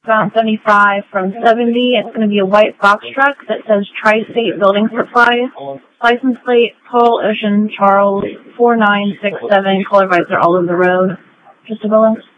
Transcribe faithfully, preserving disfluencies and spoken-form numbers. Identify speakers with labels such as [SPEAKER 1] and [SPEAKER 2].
[SPEAKER 1] Route seventy-five from seventy. It's going to be a white box truck that says Tri-State Building Supply. License plate, Paul Ocean Charles, four nine six seven, color visor all over the road. Just a balance.